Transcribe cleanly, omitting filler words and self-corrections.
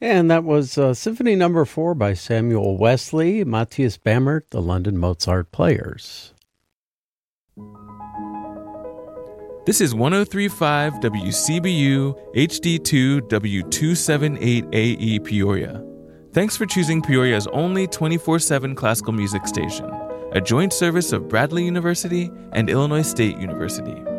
And that was Symphony Number 4 by Samuel Wesley, Matthias Bamert, the London Mozart Players. This is 103.5 WCBU HD2 W278AE Peoria. Thanks for choosing Peoria's only 24/7 classical music station, a joint service of Bradley University and Illinois State University.